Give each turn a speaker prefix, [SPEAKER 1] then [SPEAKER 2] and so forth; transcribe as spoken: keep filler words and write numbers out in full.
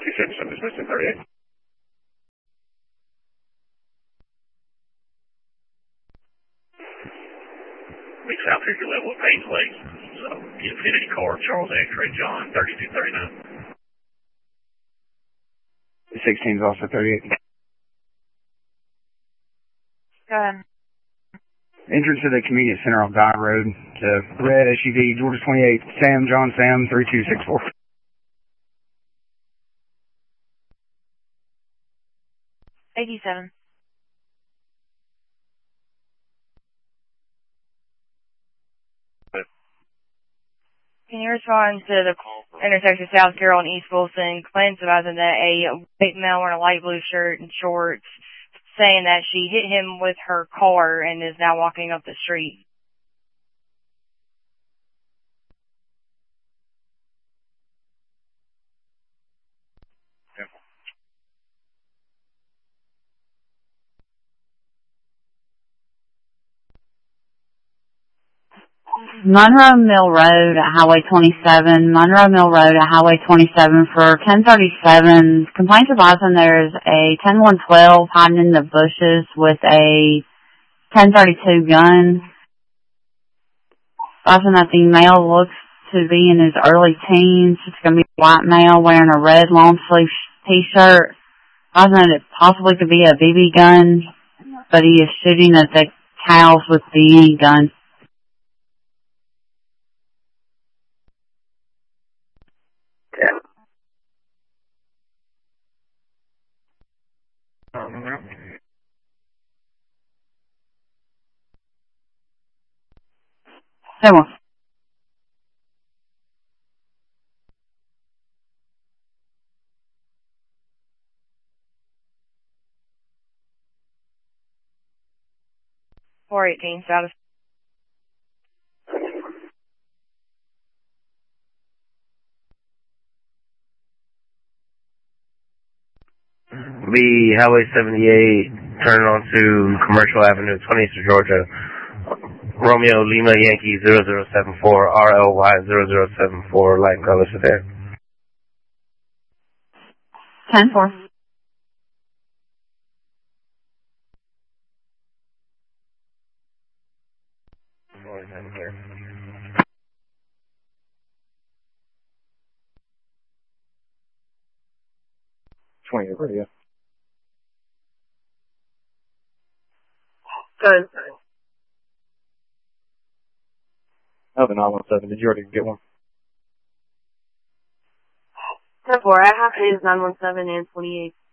[SPEAKER 1] two seven seven, dismissed in thirty-eight. Week South Figure level at Payne's Lake. So, the Infinity car, Charles X-Ray John, thirty-two thirty-nine.
[SPEAKER 2] sixteen is also thirty-eight.
[SPEAKER 3] Go ahead.
[SPEAKER 2] Entrance to the convenience center on Dye Road to red S U V, Georgia twenty-eight, Sam, John Sam, three two six four.
[SPEAKER 3] eighty-seven. Can you respond to the intersection South Carroll and East Wilson, claims advising that a white male wearing a light blue shirt and shorts, saying that she hit him with her car and is now walking up the street?
[SPEAKER 4] Monroe Mill Road at Highway twenty-seven, Monroe Mill Road at Highway twenty-seven for ten thirty-seven. Complaints advising there's a ten one twelve hiding in the bushes with a ten thirty-two gun. Advising that the male looks to be in his early teens. It's going to be a white male wearing a red long sleeve t-shirt. Advising that it possibly could be a B B gun, but he is shooting at the cows with the gun. Come on.
[SPEAKER 3] four eighteen, status.
[SPEAKER 5] Be Highway seventy-eight, turning onto Commercial Avenue, twentieth of Georgia. Romeo Lima Yankee zero zero seven four, R L Y zero zero seven four, light color sedan.
[SPEAKER 4] ten four.
[SPEAKER 2] twenty radio.
[SPEAKER 3] Good.
[SPEAKER 2] Oh, the nine one seven. Did you already get one?
[SPEAKER 3] ten four, I have his nine one seven and twenty-eight.